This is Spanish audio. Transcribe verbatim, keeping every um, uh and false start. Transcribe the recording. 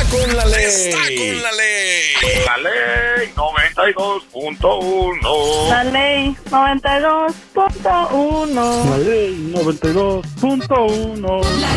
con la ley. Está con la ley. La ley noventa y dos punto uno. La ley noventa y dos punto uno. La ley noventa y dos punto uno.